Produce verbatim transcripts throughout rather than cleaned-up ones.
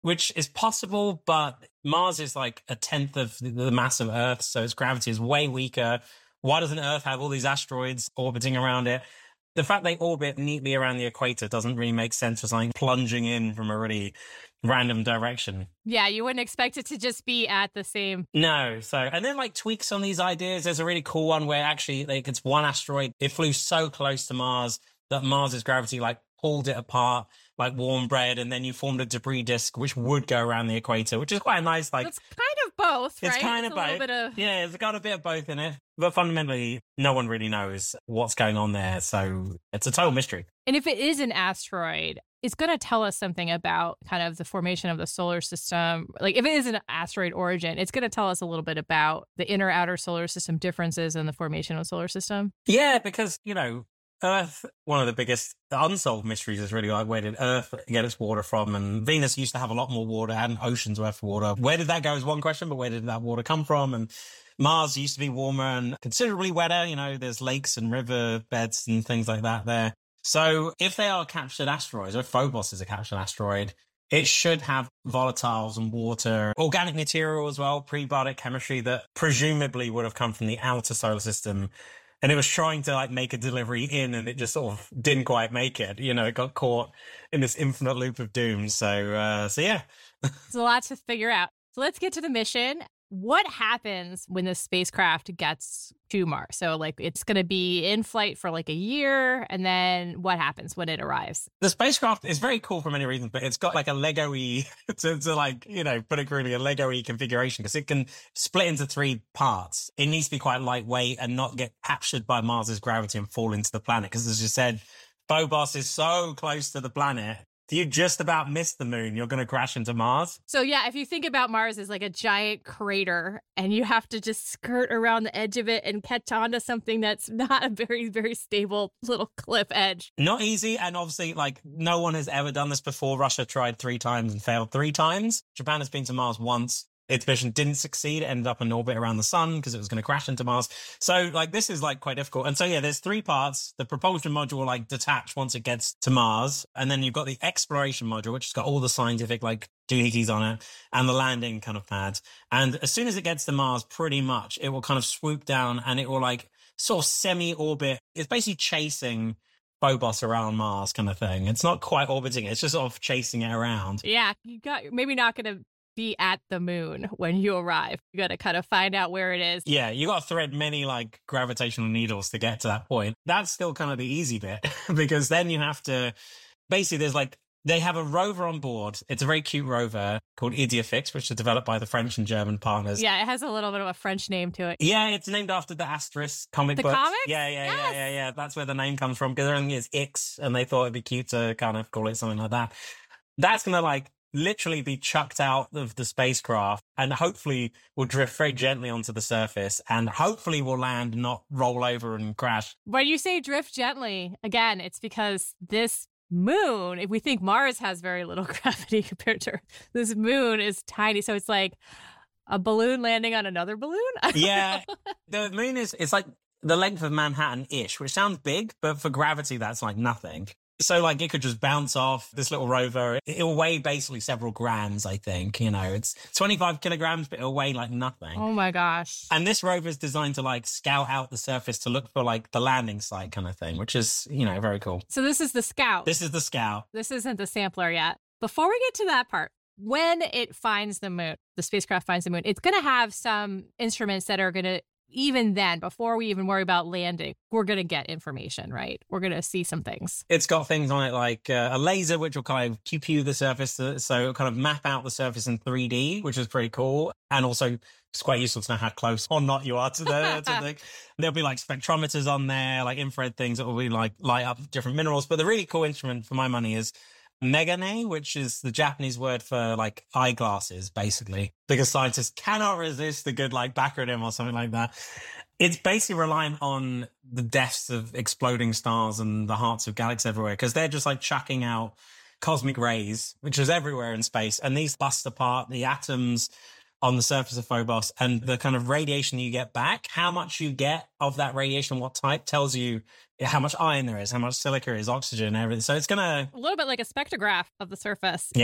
which is possible, but Mars is like a tenth of the, the mass of Earth, so its gravity is way weaker. Why doesn't Earth have all these asteroids orbiting around it? The fact they orbit neatly around the equator doesn't really make sense for something plunging in from a really random direction. Yeah, you wouldn't expect it to just be at the same. No. So, and then like tweaks on these ideas. There's a really cool one where actually like it's one asteroid. It flew so close to Mars that Mars's gravity like pulled it apart like warm bread, and then you formed a debris disk which would go around the equator, which is quite nice. Like it's kind of both, right? It's kind it's of a both. Bit of... Yeah, it's got a bit of both in it. But fundamentally, no one really knows what's going on there. So it's a total mystery. And if it is an asteroid, it's going to tell us something about kind of the formation of the solar system. Like if it is an asteroid origin, it's going to tell us a little bit about the inner outer solar system differences in the formation of the solar system. Yeah, because, you know, Earth, one of the biggest unsolved mysteries is really like, where did Earth get its water from? And Venus used to have a lot more water, and oceans worth of water. Where did that go is one question, but where did that water come from? And Mars used to be warmer and considerably wetter. You know, there's lakes and river beds and things like that there. So if they are captured asteroids, or if Phobos is a captured asteroid, it should have volatiles and water, organic material as well, prebiotic chemistry that presumably would have come from the outer solar system. And it was trying to like make a delivery in, and it just sort of didn't quite make it. You know, it got caught in this infinite loop of doom. So, uh, so yeah. It's a lot to figure out. So let's get to the mission. What happens when the spacecraft gets to Mars? So like it's going to be in flight for like a year. And then what happens when it arrives? The spacecraft is very cool for many reasons, but it's got like a Lego-y, to, to like, you know, put it crudely, a Lego-y configuration because it can split into three parts. It needs to be quite lightweight and not get captured by Mars's gravity and fall into the planet. Because as you said, Phobos is so close to the planet. If you just about miss the moon, you're going to crash into Mars. So yeah, if you think about Mars as like a giant crater and you have to just skirt around the edge of it and catch onto something that's not a very, very stable little cliff edge. Not easy. And obviously, like, no one has ever done this before. Russia tried three times and failed three times. Japan has been to Mars once. Its mission didn't succeed. It ended up in orbit around the sun because it was going to crash into Mars. So, like, this is, like, quite difficult. And so, yeah, there's three parts. The propulsion module will, like, detach once it gets to Mars. And then you've got the exploration module, which has got all the scientific, like, doohickeys on it, and the landing kind of pad. And as soon as it gets to Mars, pretty much, it will kind of swoop down and it will, like, sort of semi-orbit. It's basically chasing Phobos around Mars kind of thing. It's not quite orbiting it. It's just sort of chasing it around. Yeah, you got maybe not going to be at the moon when you arrive. You got to kind of find out where it is. Yeah, you got to thread many like gravitational needles to get to that point. That's still kind of the easy bit because then you have to basically there's like they have a rover on board. It's a very cute rover called Ideafix, which is developed by the French and German partners. Yeah, it has a little bit of a French name to it. Yeah, it's named after the Asterisk comic the books. comics? Yeah, yeah, yes. yeah, yeah, yeah. That's where the name comes from because everything is Ix, and they thought it'd be cute to kind of call it something like that. That's gonna like literally be chucked out of the spacecraft and hopefully will drift very gently onto the surface and hopefully will land, not roll over and crash. When you say drift gently, again, it's because this moon, if we think Mars has very little gravity compared to Earth, this moon is tiny. So it's like a balloon landing on another balloon? Yeah. The moon is, it's like the length of Manhattan-ish, which sounds big, but for gravity, that's like nothing. So, like, it could just bounce off this little rover. It'll weigh basically several grams, I think. You know, it's twenty-five kilograms, but it'll weigh like nothing. Oh, my gosh. And this rover is designed to, like, scout out the surface to look for, like, the landing site kind of thing, which is, you know, very cool. So this is the Scout. This is the Scout. This isn't the sampler yet. Before we get to that part, when it finds the moon, the spacecraft finds the moon, it's going to have some instruments that are going to, even then, before we even worry about landing, we're going to get information, right? We're going to see some things. It's got things on it like uh, a laser, which will kind of Q P U the surface. Uh, so it'll kind of map out the surface in three D, which is pretty cool. And also, it's quite useful to know how close or not you are to the, to the There'll be like spectrometers on there, like infrared things that will be like light up different minerals. But the really cool instrument for my money is Megane, which is the Japanese word for like eyeglasses, basically, because scientists cannot resist a good like backronym or something like that. It's basically relying on the deaths of exploding stars and the hearts of galaxies everywhere, because they're just like chucking out cosmic rays, which is everywhere in space. And these bust apart the atoms on the surface of Phobos, and the kind of radiation you get back, how much you get of that radiation, what type, tells you how much iron there is, how much silica is, oxygen, everything. So it's going to... A little bit like a spectrograph of the surface. Yeah, yeah.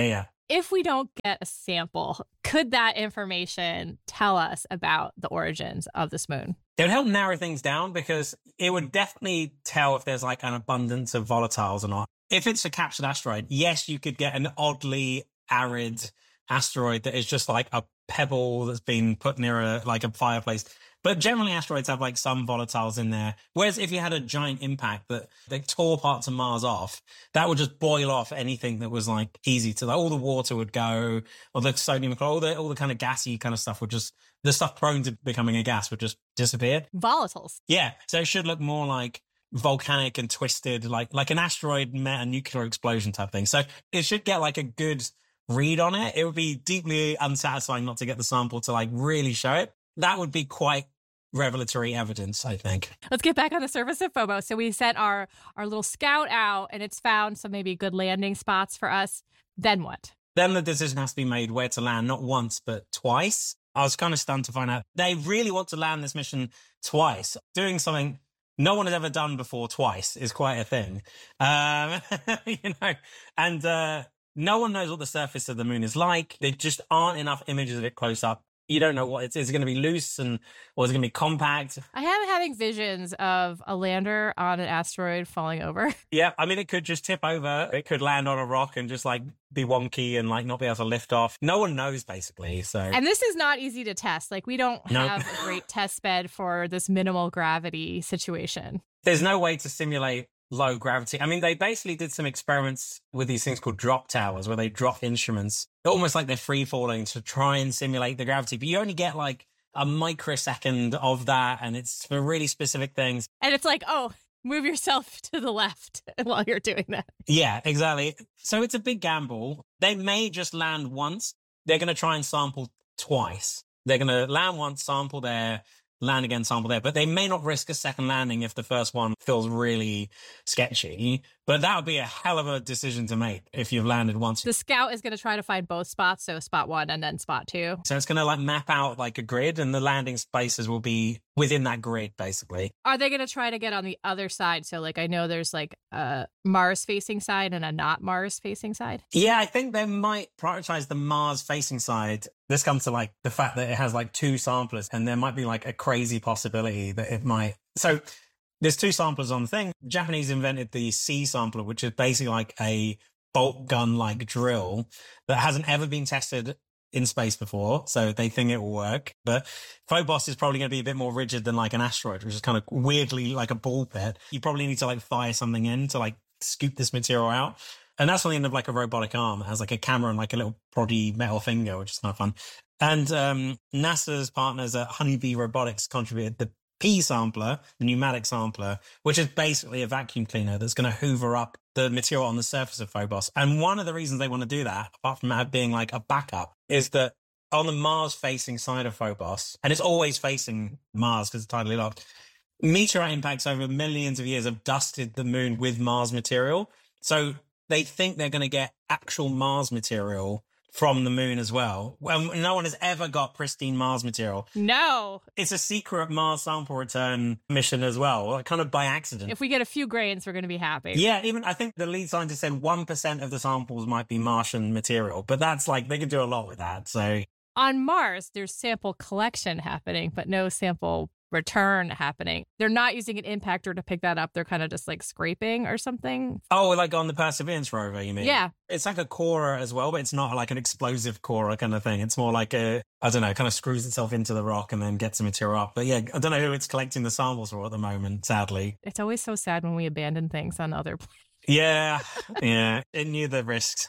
If we don't get a sample, could that information tell us about the origins of this moon? It would help narrow things down because it would definitely tell if there's like an abundance of volatiles or not. If it's a captured asteroid, yes, you could get an oddly arid asteroid that is just like a pebble that's been put near a like a fireplace. But generally, asteroids have like some volatiles in there. Whereas if you had a giant impact that, that tore parts of Mars off, that would just boil off anything that was like easy to, like all the water would go, or the sodium, all the all the kind of gassy kind of stuff would just, the stuff prone to becoming a gas would just disappear. Volatiles. Yeah. So it should look more like volcanic and twisted, like like an asteroid met a nuclear explosion type thing. So it should get like a good read on it. It would be deeply unsatisfying not to get the sample to like really show it. That would be quite revelatory evidence, I think. Let's get back on the surface of Phobos. So we sent our, our little scout out and it's found some maybe good landing spots for us. Then what? Then the decision has to be made where to land, not once, but twice. I was kind of stunned to find out they really want to land this mission twice. Doing something no one has ever done before twice is quite a thing. Um, you know, and uh, no one knows what the surface of the moon is like. There just aren't enough images of it close up. You don't know what it is. Is it going to be loose and or is it going to be compact? I am having visions of a lander on an asteroid falling over. Yeah, I mean, it could just tip over. It could land on a rock and just like be wonky and like not be able to lift off. No one knows, basically. So, and this is not easy to test. Like we don't Nope. have a great test bed for this minimal gravity situation. There's no way to simulate low gravity. I mean, they basically did some experiments with these things called drop towers where they drop instruments almost like they're free falling to try and simulate the gravity. But you only get like a microsecond of that. And it's for really specific things. And it's like, oh, move yourself to the left while you're doing that. Yeah, exactly. So it's a big gamble. They may just land once. They're going to try and sample twice. They're going to land once, sample there, land again, sample there. But they may not risk a second landing if the first one feels really sketchy. But that would be a hell of a decision to make if you've landed once. The scout is going to try to find both spots. So spot one and then spot two. So it's going to like map out like a grid and the landing spaces will be within that grid, basically. Are they going to try to get on the other side? So like I know there's like a Mars facing side and a not Mars facing side. Yeah, I think they might prioritize the Mars facing side. This comes to like the fact that it has like two samplers and there might be like a crazy possibility that it might. So there's two samplers on the thing. The Japanese invented the C sampler, which is basically like a bolt gun like drill that hasn't ever been tested in space before. So they think it will work. But Phobos is probably going to be a bit more rigid than like an asteroid, which is kind of weirdly like a ball pit. You probably need to like fire something in to like scoop this material out. And that's on the end of like a robotic arm. It has like a camera and like a little proddy metal finger, which is kind of fun. And um, NASA's partners at Honeybee Robotics contributed the P sampler, the pneumatic sampler, which is basically a vacuum cleaner that's going to hoover up the material on the surface of Phobos. And one of the reasons they want to do that, apart from that being like a backup, is that on the Mars-facing side of Phobos, and it's always facing Mars because it's tidally locked, meteorite impacts over millions of years have dusted the moon with Mars material. So they think they're going to get actual Mars material from the moon as well. Well, no one has ever got pristine Mars material. No. It's a secret Mars sample return mission as well, like kind of by accident. If we get a few grains, we're going to be happy. Yeah, even I think the lead scientist said one percent of the samples might be Martian material, but that's like, they can do a lot with that. So on Mars, there's sample collection happening, but no sample return happening. They're not using an impactor to pick that up. They're kind of just like scraping or something. Oh, like on the Perseverance rover, you mean? Yeah. It's like a corer as well, but it's not like an explosive corer kind of thing. It's more like a, I don't know, kind of screws itself into the rock and then gets the material up. But yeah, I don't know who it's collecting the samples for at the moment, sadly. It's always so sad when we abandon things on other planets. Yeah, yeah. It knew the risks.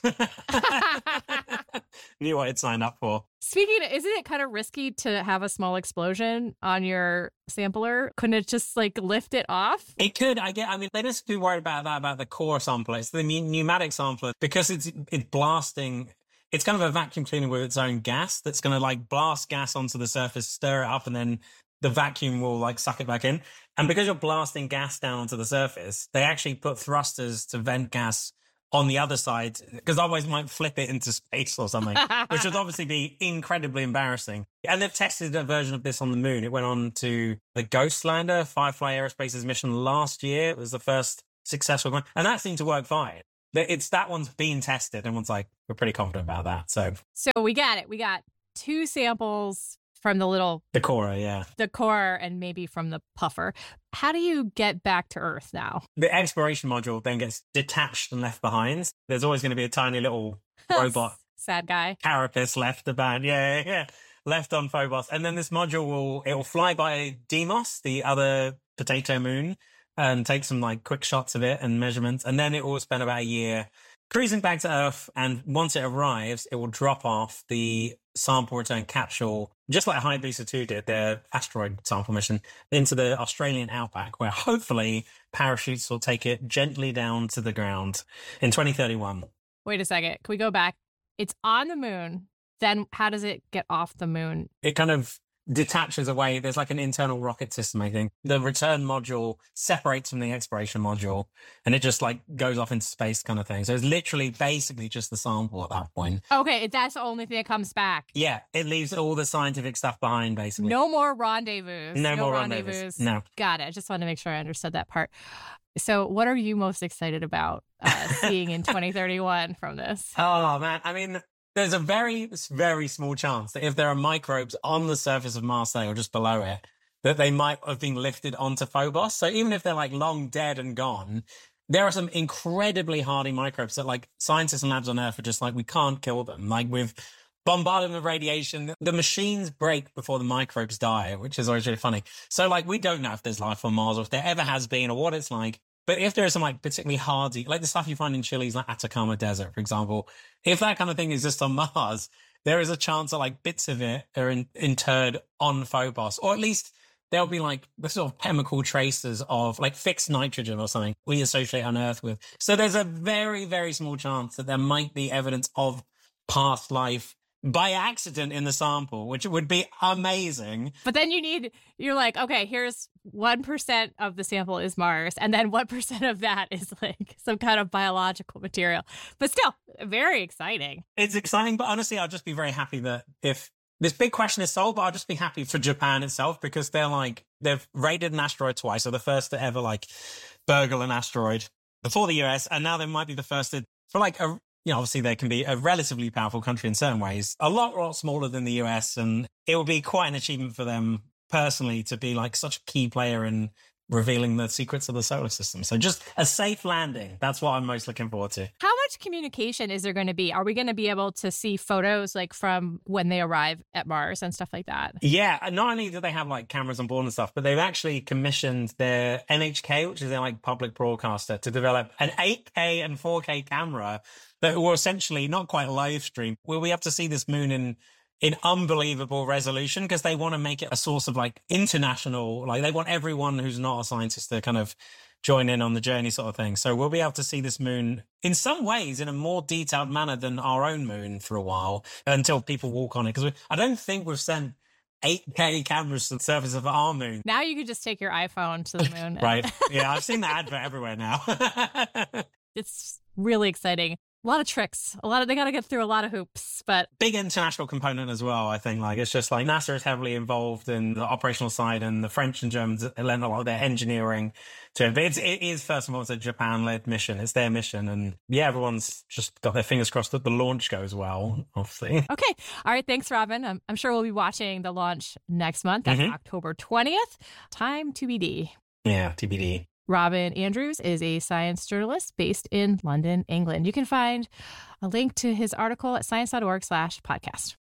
Knew what it signed up for. Speaking of, isn't it kind of risky to have a small explosion on your sampler? Couldn't it just like lift it off? It could. I get. I mean, they don't have to be worried about that, about the core sampler. It's the pneumatic sampler because it's it's blasting. It's kind of a vacuum cleaner with its own gas that's going to like blast gas onto the surface, stir it up, and then the vacuum will like suck it back in. And because you're blasting gas down onto the surface, they actually put thrusters to vent gas on the other side, because otherwise it might flip it into space or something, which would obviously be incredibly embarrassing. And they've tested a version of this on the moon. It went on to the Ghost lander, Firefly Aerospace's mission last year. It was the first successful one. And that seemed to work fine. It's that one's being tested. Everyone's like, we're pretty confident about that. So, so we got it. We got two samples from the little the core, yeah, the core, and maybe from the puffer. How do you get back to Earth now? The exploration module then gets detached and left behind. There's always going to be a tiny little robot, sad guy, carapace left about, yeah, yeah, yeah, left on Phobos, and then this module will it will fly by Deimos, the other potato moon, and take some like quick shots of it and measurements, and then it will spend about a year cruising back to Earth, and once it arrives, it will drop off the sample return capsule, just like Hayabusa two did, their asteroid sample mission, into the Australian outback, where hopefully parachutes will take it gently down to the ground in twenty thirty-one. Wait a second. Can we go back? It's on the moon. Then how does it get off the moon? It kind of detaches away. There's like an internal rocket system, I think. The return module separates from the exploration module, and it just like goes off into space kind of thing. So it's literally basically just the sample at that point. Okay, that's the only thing that comes back. Yeah, it leaves all the scientific stuff behind, basically. No more rendezvous. No, no more rendezvous. rendezvous. No. Got it. I just wanted to make sure I understood that part. So what are you most excited about uh, seeing in twenty thirty-one from this? Oh, man. I mean, there's a very, very small chance that if there are microbes on the surface of Marseille or just below it, that they might have been lifted onto Phobos. So even if they're like long dead and gone, there are some incredibly hardy microbes that like scientists and labs on Earth are just like, we can't kill them. Like with bombardment of radiation, the machines break before the microbes die, which is always really funny. So like, we don't know if there's life on Mars or if there ever has been or what it's like. But if there is some like particularly hardy, like the stuff you find in Chile's like Atacama Desert, for example, if that kind of thing exists on Mars, there is a chance that like bits of it are in, interred on Phobos, or at least there'll be like the sort of chemical traces of like fixed nitrogen or something we associate on Earth with. So there's a very, very small chance that there might be evidence of past life by accident in the sample, which would be amazing. But then you need, you're like, okay, here's one percent of the sample is Mars, and then what percent of that is like some kind of biological material. But still, very exciting. It's exciting, but honestly, I'll just be very happy that if this big question is solved, but I'll just be happy for Japan itself, because they're like, they've raided an asteroid twice, so the first to ever like burgle an asteroid before the U S, and now they might be the first to, for like a, you know, obviously they can be a relatively powerful country in certain ways, a lot, lot smaller than the U S. And it will be quite an achievement for them personally to be like such a key player in revealing the secrets of the solar system. So just a safe landing. That's what I'm most looking forward to. How much communication is there going to be? Are we going to be able to see photos like from when they arrive at Mars and stuff like that? Yeah. Not only do they have like cameras on board and stuff, but they've actually commissioned their N H K, which is their like public broadcaster, to develop an eight K and four K camera that will essentially not quite live stream. We'll be able to see this moon in in unbelievable resolution, because they want to make it a source of like international, like they want everyone who's not a scientist to kind of join in on the journey sort of thing. So we'll be able to see this moon in some ways in a more detailed manner than our own moon for a while, until people walk on it. Because I don't think we've sent eight K cameras to the surface of our moon. Now you could just take your iPhone to the moon. Right. Yeah, I've seen the advert everywhere now. It's really exciting. A lot of tricks. A lot of, they got to get through a lot of hoops, but big international component as well. I think like, it's just like NASA is heavily involved in the operational side, and the French and Germans lend a lot of their engineering to it. But it's, it is first and foremost a Japan led mission. It's their mission. And yeah, everyone's just got their fingers crossed that the launch goes well, obviously. Okay. All right. Thanks, Robin. I'm, I'm sure we'll be watching the launch next month. That's mm-hmm. October twentieth. Time to B D. Yeah. T B D. Robin Andrews is a science journalist based in London, England. You can find a link to his article at science dot org slash podcast.